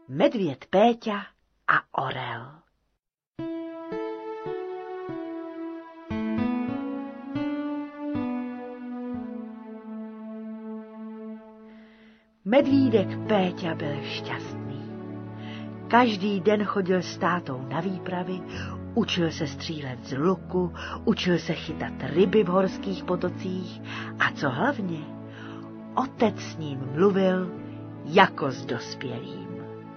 Medvěd Péťa a orel. Medvídek Péťa byl šťastný. Každý den chodil s tátou na výpravy, učil se střílet z luku, učil se chytat ryby v horských potocích a co hlavně, otec s ním mluvil jako s dospělým.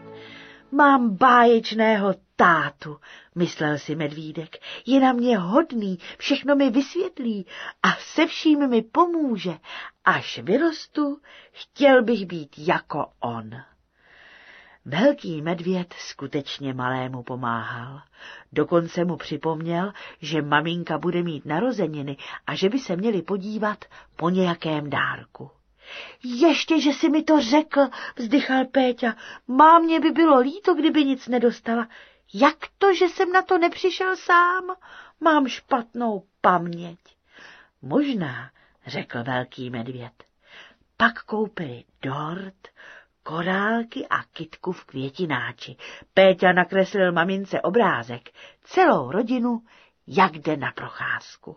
Mám báječného tátu, myslel si medvídek, je na mě hodný, všechno mi vysvětlí a se vším mi pomůže. Až vyrostu, chtěl bych být jako on. Velký medvěd skutečně malému pomáhal. Dokonce mu připomněl, že maminka bude mít narozeniny a že by se měli podívat po nějakém dárku. Ještě, že si mi to řekl, vzdychal Péťa. Mámě by bylo líto, kdyby nic nedostala. Jak to, že jsem na to nepřišel sám? Mám špatnou paměť. Možná, řekl velký medvěd. Pak koupili dort, korálky a kytku v květináči. Péťa nakreslil mamince obrázek, celou rodinu, jak jde na procházku.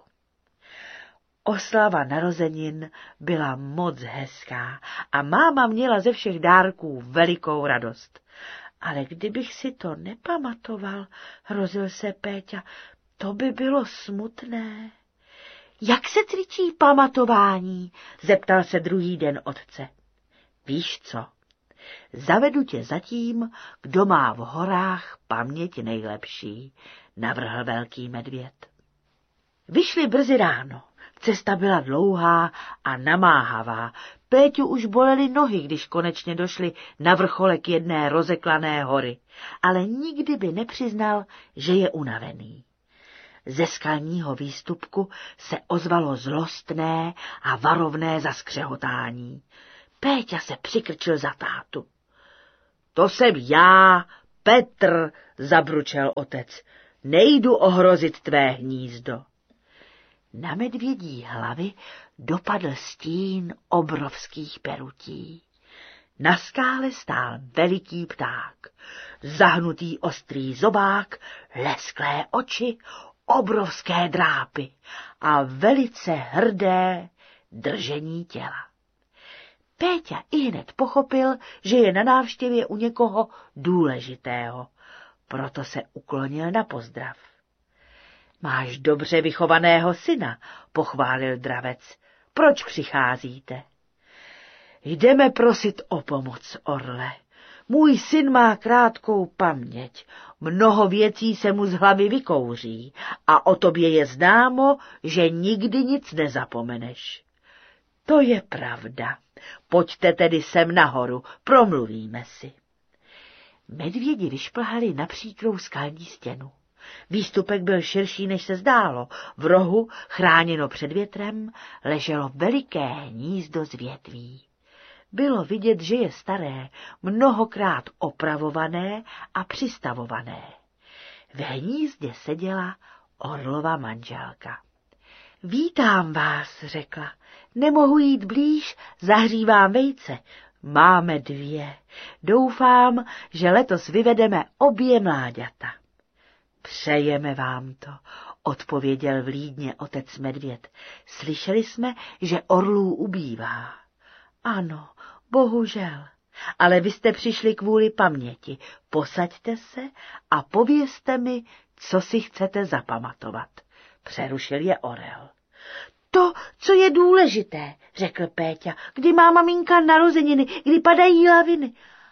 Oslava narozenin byla moc hezká a máma měla ze všech dárků velikou radost. Ale kdybych si to nepamatoval, hrozil se Péťa, to by bylo smutné. Jak se cvičí pamatování? Zeptal se druhý den otce. Víš co? Zavedu tě za tím, kdo má v horách paměť nejlepší, navrhl velký medvěd. Vyšli brzy ráno. Cesta byla dlouhá a namáhavá. Péťu už bolely nohy, když konečně došli na vrcholek jedné rozeklané hory, ale nikdy by nepřiznal, že je unavený. Ze skalního výstupku se ozvalo zlostné a varovné zaskřehotání. Péťa se přikrčil za tátu. To jsem já, Petr, zabručel otec. Nejdu ohrozit tvé hnízdo. Na medvědí hlavy dopadl stín obrovských perutí. Na skále stál veliký pták, zahnutý ostrý zobák, lesklé oči, obrovské drápy a velice hrdé držení těla. Péťa ihned pochopil, že je na návštěvě u někoho důležitého, proto se uklonil na pozdrav. Máš dobře vychovaného syna, pochválil dravec. Proč přicházíte? Jdeme prosit o pomoc, orle. Můj syn má krátkou paměť, mnoho věcí se mu z hlavy vykouří a o tobě je známo, že nikdy nic nezapomeneš. To je pravda. Pojďte tedy sem nahoru, promluvíme si. Medvědi vyšplhali na příkrou skalní stěnu. Výstupek byl širší, než se zdálo. V rohu, chráněno před větrem, leželo veliké hnízdo z větví. Bylo vidět, že je staré, mnohokrát opravované a přistavované. V hnízdě seděla orlova manželka. Vítám vás, řekla. Nemohu jít blíž, zahřívám vejce. Máme 2. Doufám, že letos vyvedeme obě mláďata. Přejeme vám to, odpověděl vlídně otec medvěd. Slyšeli jsme, že orlů ubývá. Ano, bohužel, ale vy jste přišli kvůli paměti. Posaďte se a povězte mi, co si chcete zapamatovat. Přerušil je orel. To, co je důležité, řekl Péťa, kdy má maminka narozeniny, kdy padají laviny.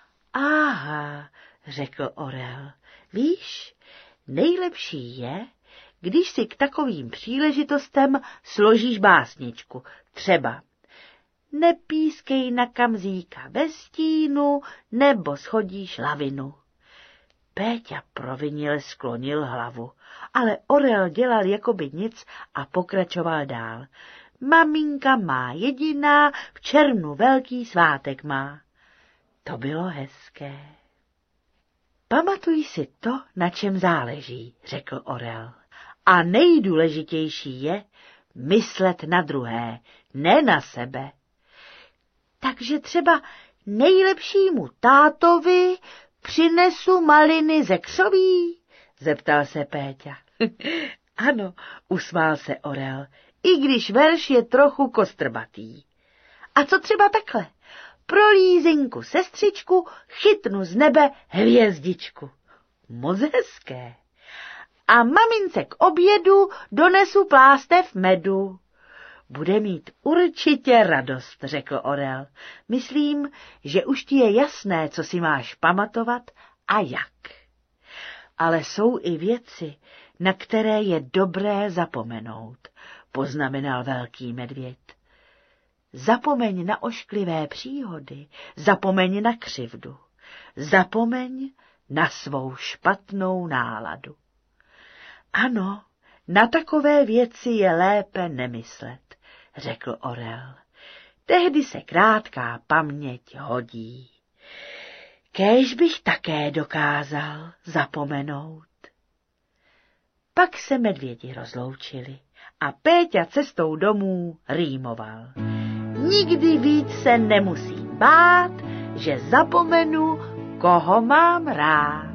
Aha, řekl orel, víš, nejlepší je, když si k takovým příležitostem složíš básničku, třeba nepískej na kamzíka ve stínu, nebo schodíš lavinu. Péťa provinile sklonil hlavu, ale orel dělal jakoby nic a pokračoval dál. Maminka má jediná, v červnu velký svátek má. To bylo hezké. Pamatuj si to, na čem záleží, řekl orel. A nejdůležitější je myslet na druhé, ne na sebe. Takže třeba nejlepšímu tátovi Přinesu maliny ze křoví? Zeptal se Péťa. Ano, usmál se orel, i když verš je trochu kostrbatý. A co třeba takhle? Pro Lízinku sestřičku chytnu z nebe hvězdičku. Moc hezké. A mamince k obědu donesu plástev medu. Bude mít určitě radost, řekl orel. Myslím, že už ti je jasné, co si máš pamatovat a jak. Ale jsou i věci, na které je dobré zapomenout, poznamenal velký medvěd. Zapomeň na ošklivé příhody, zapomeň na křivdu, zapomeň na svou špatnou náladu. Ano, na takové věci je lépe nemyslet, řekl orel. Tehdy se krátká paměť hodí. Kéž bych také dokázal zapomenout. Pak se medvědi rozloučili a Péťa cestou domů rýmoval. Nikdy víc se nemusím bát, že zapomenu, koho mám rád.